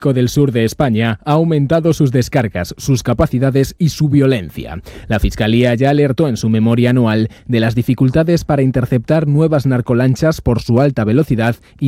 del sur de España ha aumentado sus descargas, sus capacidades y su violencia. La Fiscalía ya alertó en su memoria anual de las dificultades para interceptar nuevas narcolanchas por su alta velocidad y